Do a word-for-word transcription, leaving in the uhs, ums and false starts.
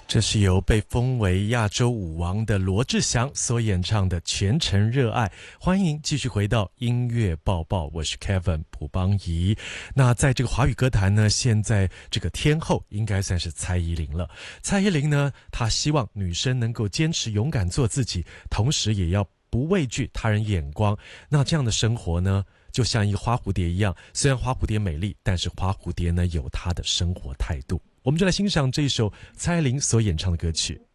这是由被封为亚洲舞王的罗志祥所演唱的《全程热爱》。欢迎继续回到音乐报报，我是 Kevin 卜邦仪。那在这个华语歌坛呢，现在这个天后应该算是蔡依林了。蔡依林呢，她希望女生能够坚持勇敢做自己，同时也要不畏惧他人眼光。那这样的生活呢，就像一个花蝴蝶一样，虽然花蝴蝶美丽，但是花蝴蝶呢有她的生活态度。我们就来欣赏这一首蔡依林所演唱的歌曲。